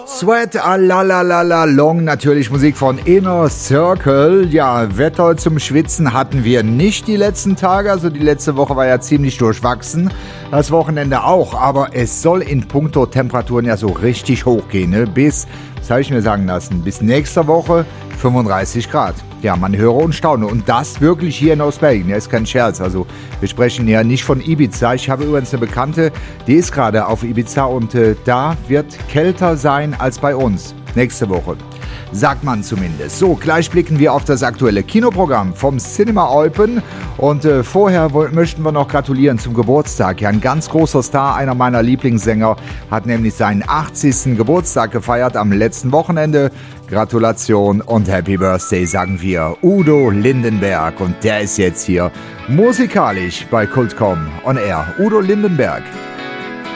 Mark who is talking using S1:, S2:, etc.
S1: Sweat, la long, natürlich Musik von Inner Circle. Ja, Wetter zum Schwitzen hatten wir nicht die letzten Tage, also die letzte Woche war ja ziemlich durchwachsen, das Wochenende auch, aber es soll in puncto Temperaturen ja so richtig hochgehen, ne? Bis, das habe ich mir sagen lassen, bis nächste Woche 35 Grad. Ja, man höre und staune. Und das wirklich hier in Ostberlin. Ja, ist kein Scherz. Also wir sprechen ja nicht von Ibiza. Ich habe übrigens eine Bekannte, die ist gerade auf Ibiza und da wird kälter sein als bei uns. Nächste Woche. Sagt man zumindest. So, gleich blicken wir auf das aktuelle Kinoprogramm vom Cinema Eupen. Und vorher möchten wir noch gratulieren zum Geburtstag. Ja, ein ganz großer Star, einer meiner Lieblingssänger, hat nämlich seinen 80. Geburtstag gefeiert am letzten Wochenende. Gratulation und Happy Birthday sagen wir Udo Lindenberg. Und der ist jetzt hier musikalisch bei Kultcom on Air. Udo Lindenberg.